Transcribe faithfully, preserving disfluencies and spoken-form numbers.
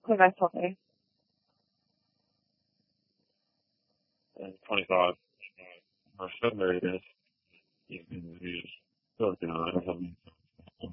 the rest of it. And twenty-five. Or seven there it is. You can use Silicon on it or something.